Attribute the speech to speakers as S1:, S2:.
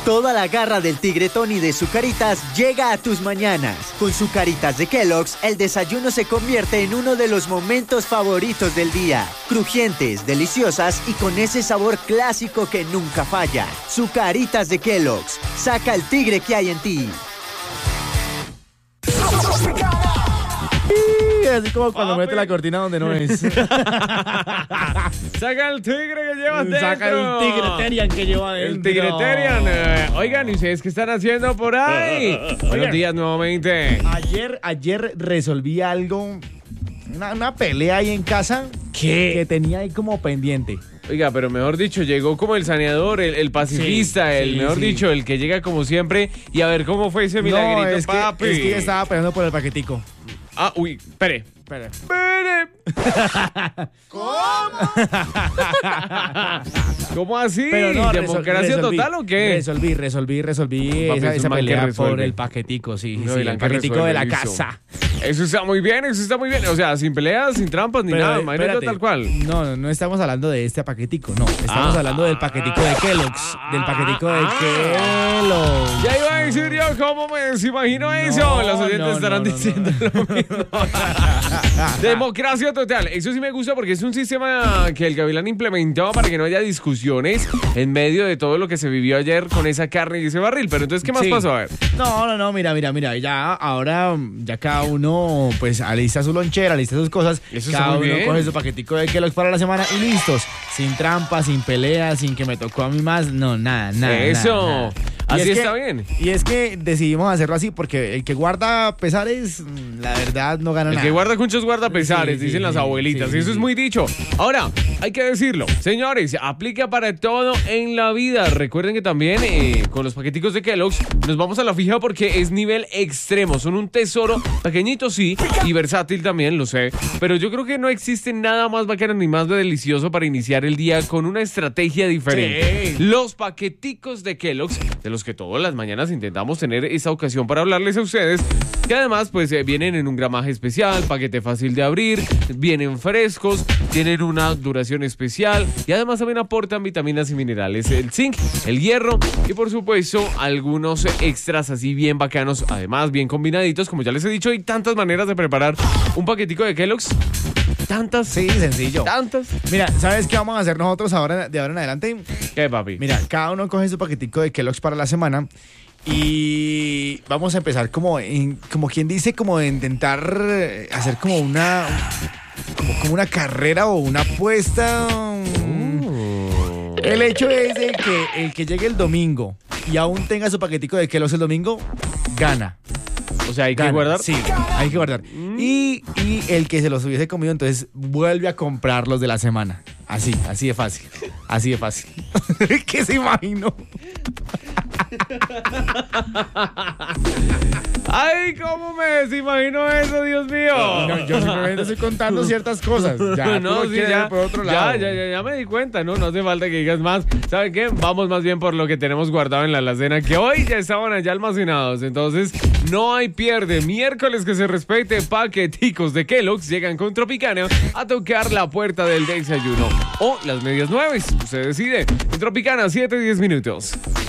S1: Toda la garra del tigretón y de Zucaritas llega a tus mañanas. Con Zucaritas de Kellogg's, el desayuno se convierte en uno de los momentos favoritos del día. Crujientes, deliciosas y con ese sabor clásico que nunca falla. Zucaritas de Kellogg's. Saca el tigre que hay en ti.
S2: Así como cuando mete la cortina donde no es.
S3: Saca el tigre que llevas dentro.
S2: Saca el tigreterian que lleva dentro.
S3: El tigreterian. Oigan, ¿y ustedes qué están haciendo por ahí? Buenos días nuevamente.
S2: Ayer resolví algo, una pelea ahí en casa.
S3: ¿Qué?
S2: Que tenía ahí como pendiente.
S3: Oiga, pero mejor dicho, llegó como el saneador, el pacifista, dicho, el que llega como siempre. Y a ver cómo fue ese milagrito, papi.
S2: Es que estaba peleando por el paquetico.
S3: Ah, uy, espere.
S2: ¿Cómo?
S3: ¿Cómo así?
S2: Pero no,
S3: ¿Democracia total o qué?
S2: Resolví
S3: Papi,
S2: esa pelea
S3: resuelve.
S2: por el paquetico,
S3: No,
S2: el paquetico de la casa.
S3: Eso está muy bien. O sea, sin peleas, sin trampas, ni nada. Imagínate tal cual.
S2: No estamos hablando de este paquetico, no. Estamos hablando del paquetico de Kellogg's. Del paquetico de Kellogg's.
S3: Ya iba a decir yo, ¿cómo me imagino eso? Los oyentes estarán diciendo lo mismo. Democracia total. Eso sí me gusta porque es un sistema que el Gavilán implementó para que no haya discusiones en medio de todo lo que se vivió ayer con esa carne y ese barril. Pero entonces, ¿qué más pasó? A ver.
S2: No, mira. Ya ahora, ya cada uno, pues, alista su lonchera, alista sus cosas.
S3: Eso
S2: cada
S3: está muy
S2: uno
S3: bien.
S2: coge su paquetico de Kellogg's para la semana y listos. Sin trampas, sin peleas, sin que me tocó a mí más. No, nada.
S3: Eso.
S2: Nada.
S3: Así está bien.
S2: Y es que decidimos hacerlo así porque el que guarda pesares, la verdad, no gana nada.
S3: El que guarda cunchos guarda pesares,
S2: Sí,
S3: dicen las abuelitas.
S2: sí,
S3: y eso es muy dicho. Ahora, hay que decirlo. Señores, aplica para todo en la vida. Recuerden que también con los paqueticos de Kellogg's nos vamos a la fija porque es nivel extremo. Son un tesoro pequeñito, sí, y versátil también, lo sé. Pero yo creo que no existe nada más bacano ni más delicioso para iniciar el día con una estrategia diferente.
S2: Sí.
S3: Los paqueticos de Kellogg's, de los que todas las mañanas intentamos tener esa ocasión para hablarles a ustedes, que además pues vienen en un gramaje especial, paquete fácil de abrir, vienen frescos, tienen una duración especial y además también aportan vitaminas y minerales, el zinc, el hierro y por supuesto algunos extras así bien bacanos, además bien combinaditos, como ya les he dicho, hay tantas maneras de preparar un paquetico de Kellogg's. Tantas.
S2: Sí, sencillo.
S3: Tantas.
S2: Mira, ¿sabes qué vamos a hacer nosotros de ahora en adelante?
S3: ¿Qué, papi?
S2: Mira, cada uno coge su paquetico de Kellogg's para la semana y vamos a empezar como quien dice, como de intentar hacer como una carrera o una apuesta. El hecho es de que el que llegue el domingo y aún tenga su paquetico de Kellogg's el domingo, gana.
S3: O sea, hay que guardar.
S2: Sí, hay que guardar. Y el que se los hubiese comido, entonces vuelve a comprar los de la semana. Así de fácil. Así de fácil. ¿Qué se imaginó?
S3: Ay, ¿cómo me desimagino eso, Dios mío?
S2: No, yo simplemente estoy contando ciertas cosas. Ya,
S3: no,
S2: sí,
S3: ya,
S2: por otro lado.
S3: Ya me di cuenta, no hace falta que digas más. ¿Saben qué? Vamos más bien por lo que tenemos guardado en la alacena, que hoy ya estaban allá almacenados. Entonces, no hay pierde. Miércoles que se respete, paqueticos de Kellogg's llegan con Tropicana a tocar la puerta del desayuno. O las medias 9, usted decide. En Tropicana, 7-10 minutos.